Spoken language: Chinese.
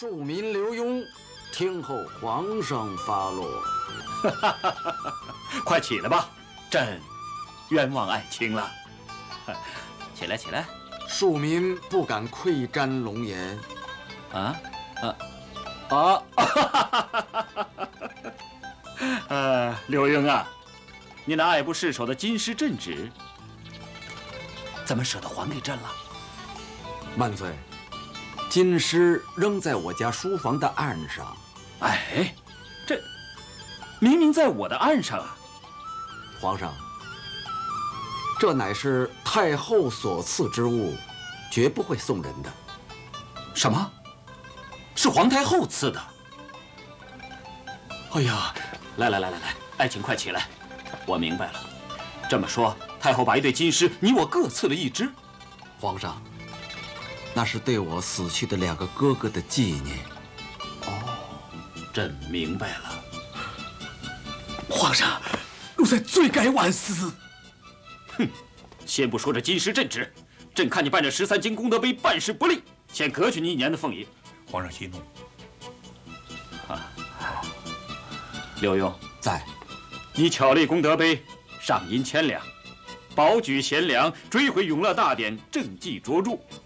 庶民刘墉，听候皇上发落。 快起来吧，朕冤枉爱卿了。起来，起来。 庶民不敢窥瞻龙颜。 刘墉啊，你那爱不释手的金狮镇纸，怎么舍得还给朕了？ 万岁，金狮扔在我家书房的案上。 哎，这明明在我的案上啊！ 皇上，这乃是太后所赐之物，绝不会送人的。 什么？是皇太后赐的？哎呀，来，爱卿快起来！我明白了，这么说，太后把一对金狮，你我各赐了一只。 皇上，那是对我死去的2个哥哥的纪念。 哦，朕明白了。 皇上，奴才罪该万死。 哼，先不说这金狮镇纸，朕看你办这13金功德碑办事不力，先革去你1年的俸银。 皇上息怒。 刘墉在， 你巧立功德碑，赏银1000两，保举贤良，追回永乐大典，政绩卓著，